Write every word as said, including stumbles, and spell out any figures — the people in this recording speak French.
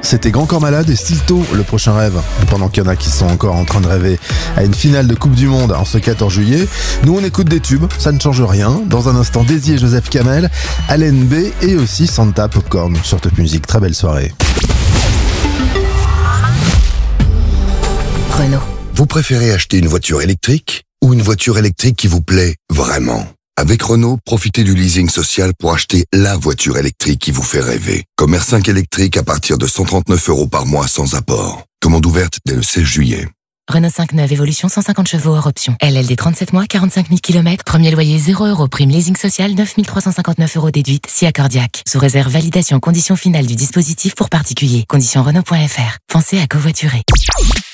C'était Grand Corps Malade et Stilto, le prochain rêve. Pendant qu'il y en a qui sont encore en train de rêver à une finale de Coupe du Monde en ce quatorze juillet, nous on écoute des tubes, ça ne change rien. Dans un instant, Daisy et Joseph Kamel, Alain B et aussi Santa Popcorn sur Top Music. Très belle soirée. Renault. Vous préférez acheter une voiture électrique ou une voiture électrique qui vous plaît vraiment ? Avec Renault, profitez du leasing social pour acheter la voiture électrique qui vous fait rêver. Comme R cinq électrique à partir de cent trente-neuf euros par mois sans apport. Commande ouverte dès le seize juillet. Renault cinq neuf Évolution cent cinquante chevaux hors option. L L D trente-sept mois, quarante-cinq mille kilomètres. Premier loyer zéro euros. Prime leasing social neuf mille trois cent cinquante-neuf euros déduite si accordiaque. Sous réserve validation condition finale du dispositif pour particuliers. Conditions Renault point F R. Pensez à covoiturer.